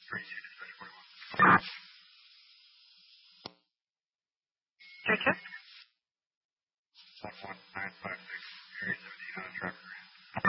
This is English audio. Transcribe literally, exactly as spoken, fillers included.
Check, check. one nine five six, Area seventeen on a trucker.